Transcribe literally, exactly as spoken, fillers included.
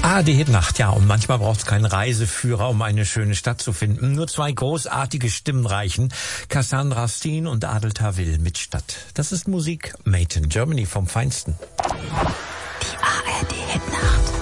Ah, die Hitnacht, ja. Und manchmal braucht es keinen Reiseführer, um eine schöne Stadt zu finden. Nur zwei großartige Stimmen reichen. Cassandra Steen und Adel Tawil mit Stadt. Das ist Musik made in Germany vom Feinsten.